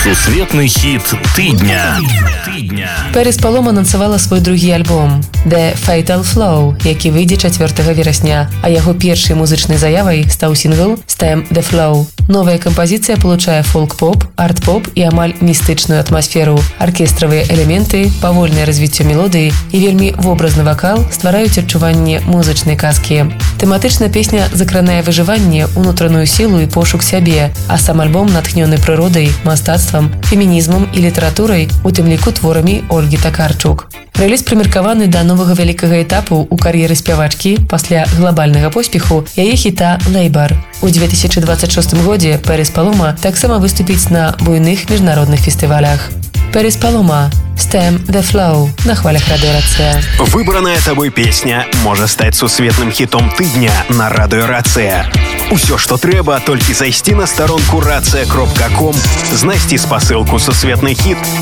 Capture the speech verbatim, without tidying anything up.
Сусветны хіт тыдня. Перес Палом анансавала свой другі альбом «The Fatal Flow», які выйдзе чацвёртага верасня, а яго першай музычнай заявай стаў сінгл «Stamp the Flow». Новая кампазіцыя палучае фолк-поп, арт-поп і амаль містычную атмасферу. Аркестравыя элементы, павольнае развіццё мелодыі і вельмі вобразны вакал ствараюць адчуванне музычнай казкі. Тэматычна песня закранае выжыванне, унутраную сілу і пошук сябе, а сам альбом натхнёны прыродай, мастацтвам, фемінізмам і літаратурай, у тым ліку творамі Ольгі Такарчук. Рэліз прымеркаваны да новага вялікага этапу ў кар'еры спявачкі пасля глобальнага поспеху яе хіта «Labor». У две тысячи двадцать шостым годзе Перес Палома таксама выступіць на буйных міжнародных фестывалях. Перес Палома, «Stamp the Flow» на хвалях Радио Рация. Выбранная тобой песня можа стаць сусветным хітом тыдня на Радио Рация. Усё, што трэба, толькі зайсці на старонку рация кропка ком, знайсці спасылку «Сусветны хіт»